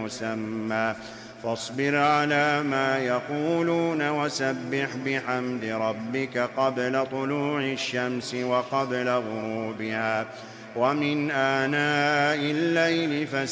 مسمى فاصبر على ما يقولون وسبح بحمد ربك قبل طلوع الشمس وقبل غروبها ومن آناء الليل